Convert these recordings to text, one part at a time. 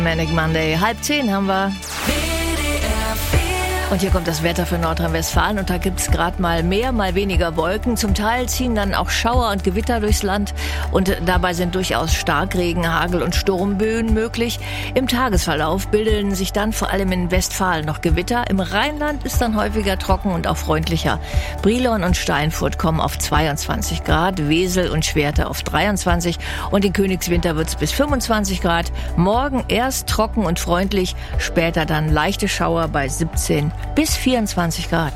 Manic Monday, 9:30 haben wir. Und hier kommt das Wetter für Nordrhein-Westfalen und da gibt's gerade mal mehr, mal weniger Wolken. Zum Teil ziehen dann auch Schauer und Gewitter durchs Land und dabei sind durchaus Starkregen, Hagel und Sturmböen möglich. Im Tagesverlauf bilden sich dann vor allem in Westfalen noch Gewitter. Im Rheinland ist dann häufiger trocken und auch freundlicher. Brilon und Steinfurt kommen auf 22 Grad, Wesel und Schwerte auf 23 und in Königswinter wird's bis 25 Grad. Morgen erst trocken und freundlich, später dann leichte Schauer bei 17 bis 24 Grad.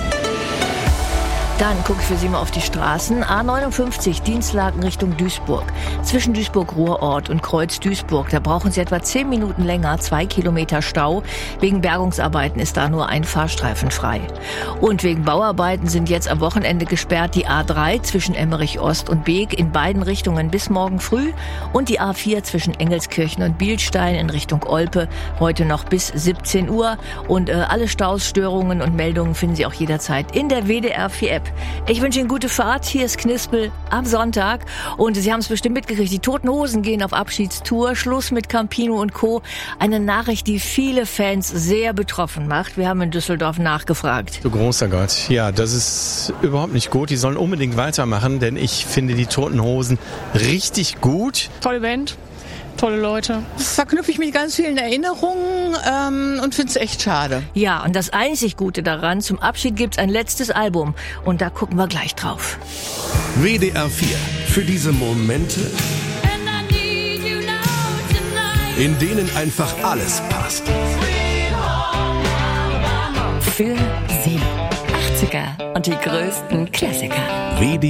Dann gucke ich für Sie mal auf die Straßen. A59, Dienstlaken Richtung Duisburg. Zwischen Duisburg-Ruhrort und Kreuz-Duisburg. Da brauchen Sie etwa 10 Minuten länger, 2 Kilometer Stau. Wegen Bergungsarbeiten ist da nur ein Fahrstreifen frei. Und wegen Bauarbeiten sind jetzt am Wochenende gesperrt die A3 zwischen Emmerich-Ost und Beek in beiden Richtungen bis morgen früh. Und die A4 zwischen Engelskirchen und Bielstein in Richtung Olpe heute noch bis 17 Uhr. Und alle Stausstörungen und Meldungen finden Sie auch jederzeit in der WDR-4-App. Ich wünsche Ihnen gute Fahrt. Hier ist Knispel am Sonntag. Und Sie haben es bestimmt mitgekriegt. Die Toten Hosen gehen auf Abschiedstour. Schluss mit Campino und Co. Eine Nachricht, die viele Fans sehr betroffen macht. Wir haben in Düsseldorf nachgefragt. Du großer Gott. Ja, das ist überhaupt nicht gut. Die sollen unbedingt weitermachen, denn ich finde die Toten Hosen richtig gut. Tolle Band. Tolle Leute. Das verknüpfe ich mit ganz vielen Erinnerungen und finde es echt schade. Ja, und das einzig Gute daran, zum Abschied gibt's ein letztes Album. Und da gucken wir gleich drauf. WDR 4. Für diese Momente, in denen einfach alles passt. Für Sie. 80er und die größten Klassiker. WDR